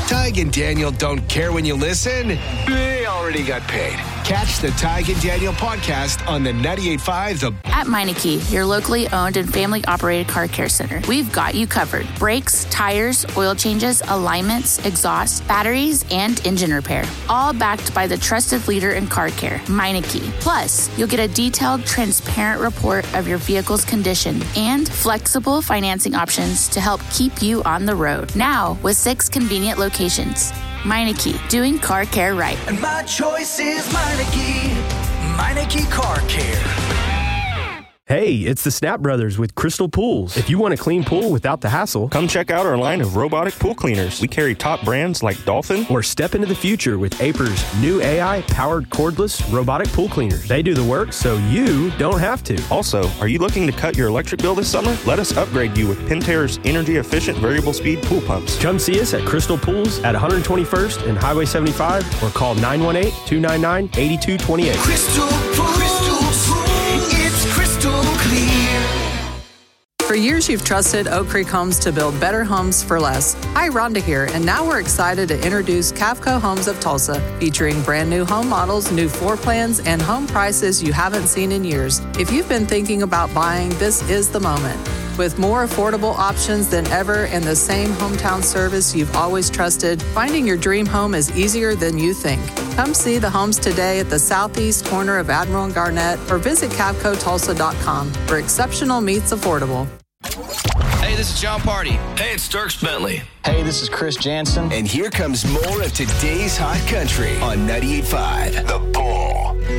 Tig and Daniel don't care when you listen. They already got paid. Catch the Tig and Daniel podcast on the 98.5 The... At Meineke, your locally owned and family-operated car care center, we've got you covered. Brakes, tires, oil changes, alignments, exhaust, batteries, and engine repair. All backed by the trusted leader in car care, Meineke. Plus, you'll get a detailed, transparent report of your vehicle's condition and flexible financing options to help keep you on the road. Now, with 6 convenient locations. Meineke, doing car care right. And my choice is Meineke. Meineke Car Care. Hey, it's the Snap Brothers with Crystal Pools. If you want a clean pool without the hassle, come check out our line of robotic pool cleaners. We carry top brands like Dolphin. Or step into the future with Aper's new AI-powered cordless robotic pool cleaners. They do the work so you don't have to. Also, are you looking to cut your electric bill this summer? Let us upgrade you with Pentair's energy-efficient variable speed pool pumps. Come see us at Crystal Pools at 121st and Highway 75 or call 918-299-8228. Crystal Pools. It's crystal clear. For years, you've trusted Oak Creek Homes to build better homes for less. Hi, Rhonda here, and now we're excited to introduce Cavco Homes of Tulsa, featuring brand new home models, new floor plans, and home prices you haven't seen in years. If you've been thinking about buying, this is the moment. With more affordable options than ever and the same hometown service you've always trusted, finding your dream home is easier than you think. Come see the homes today at the southeast corner of Admiral and Garnett or visit CavcoTulsa.com, where exceptional meets affordable. Hey, this is John Party. Hey, it's Dierks Bentley. Hey, this is Chris Jansen. And here comes more of today's hot country on 98.5 The Bull.